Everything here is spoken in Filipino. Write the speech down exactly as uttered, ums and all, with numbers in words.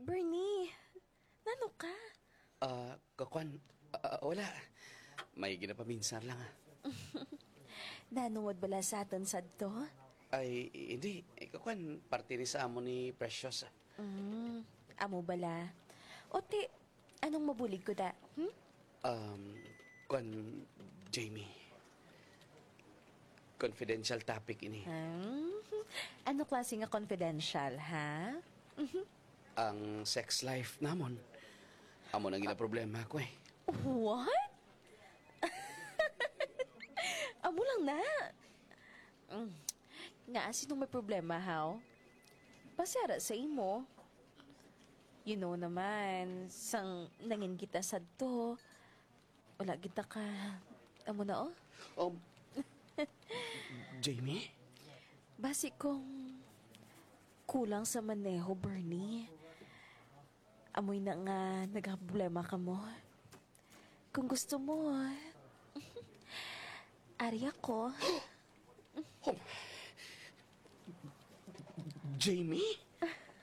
Bernie, nano ka? Ah, kakwan, ah, wala. May ginapaminsan lang ah. Nanungod bala sa aton sad to? Ay, hindi. Eh, kakwan, parte ni sa amo ni Precious ah. Mm, amo bala. O ti, anong mabulig ko da? Hmm? Um, kwan, Jamie. Confidential topic ini. Hmm? Ano klase nga confidential, ha? Ang sex life namon. Amo nang gina problema ko eh. What? Amo lang na. Mm. Nga, sinong may problema, how? Pasara sa imo. You know naman, sang nangin kita sad to. Wala kita ka. Amo na, oh? Um, Jamie? Basi kong kulang sa maneho, Bernie. Amoy na nga nagkaproblema ka mo. Kung gusto mo, ari ako. Jamie?